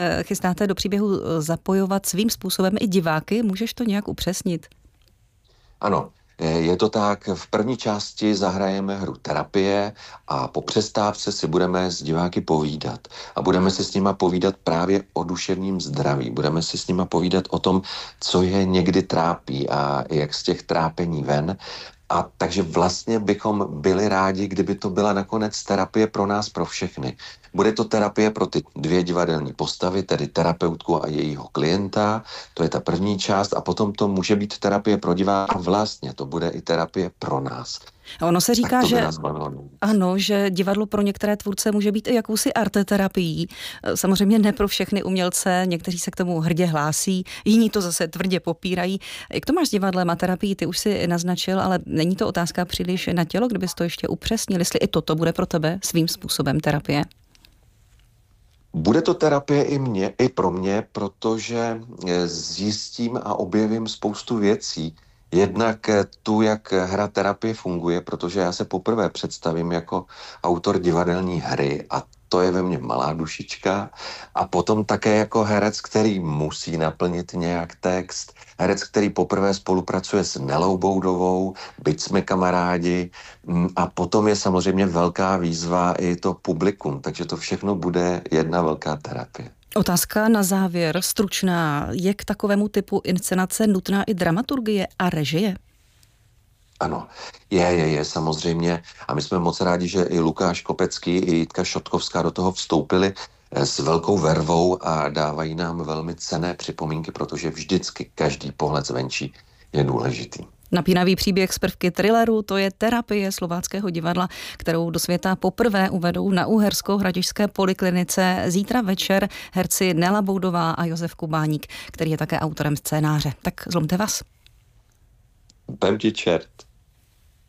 chystáte do příběhu zapojovat svým způsobem i diváky. Můžeš to nějak upřesnit? Ano, je to tak. V první části zahrajeme hru Terapie a po přestávce si budeme s diváky povídat. A budeme si s nima povídat právě o duševním zdraví. Budeme si s nima povídat o tom, co je někdy trápí a jak z těch trápení ven. A takže vlastně bychom byli rádi, kdyby to byla nakonec terapie pro nás, pro všechny. Bude to terapie pro ty dvě divadelní postavy, tedy terapeutku a jejího klienta, to je ta první část, a potom to může být terapie pro diváka, vlastně to bude i terapie pro nás. Ono se říká, že bavilo. ano, že divadlo pro některé tvůrce může být i jakousi arteterapií. Samozřejmě ne pro všechny umělce, někteří se k tomu hrdě hlásí, jiní to zase tvrdě popírají. Jak to máš s divadlem a terapií? Ty už si naznačil, ale není to otázka příliš na tělo, kdybys to ještě upřesnil, jestli i toto bude pro tebe svým způsobem terapie? Bude to terapie i pro mě, protože zjistím a objevím spoustu věcí. Jednak tu, jak hra terapie funguje, protože já se poprvé představím jako autor divadelní hry a to je ve mně malá dušička. A potom také jako herec, který musí naplnit nějak text. Herec, který poprvé spolupracuje s Nelou Boudovou, byť jsme kamarádi. A potom je samozřejmě velká výzva i to publikum, takže to všechno bude jedna velká terapie. Otázka na závěr, stručná. Je k takovému typu inscenace nutná i dramaturgie a režie? Ano, je samozřejmě. A my jsme moc rádi, že i Lukáš Kopecký, i Jitka Šotkovská do toho vstoupili s velkou vervou a dávají nám velmi cenné připomínky, protože vždycky každý pohled zvenčí je důležitý. Napínavý příběh z prvky thrilleru, to je Terapie Slováckého divadla, kterou do světa poprvé uvedou na Uhersko-Hradišťské poliklinice zítra večer herci Nela Boudová a Josef Kubáník, který je také autorem scénáře. Tak zlomte vás. Pevdi čert.